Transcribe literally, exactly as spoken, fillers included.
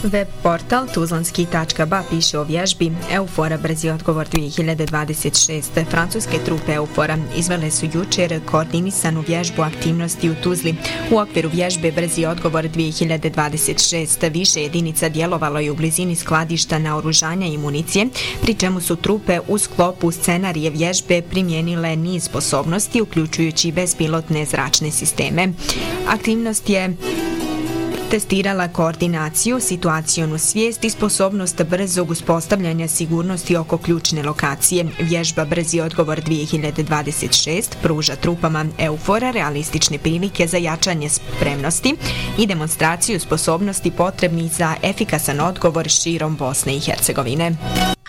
Web portal tuzlanski tačka ba piše o vježbi EUFOR brzi odgovor dvije hiljade dvadeset šest. Francuske trupe EUFOR izvele su jučer koordinisanu vježbu aktivnosti u Tuzli. U okviru vježbe brzi odgovor dvije hiljade dvadeset šest više jedinica djelovalo je u blizini skladišta naoružanja i municije, pri čemu su trupe u sklopu scenarije vježbe primijenile niz sposobnosti, uključujući bespilotne zračne sisteme. Aktivnost je testirala koordinaciju, situacionu svijest i sposobnost brzog uspostavljanja sigurnosti oko ključne lokacije. Vježba brzi odgovor dvije hiljade dvadeset šest pruža trupama EUFOR-a realistične prilike za jačanje spremnosti i demonstraciju sposobnosti potrebnih za efikasan odgovor širom Bosne i Hercegovine.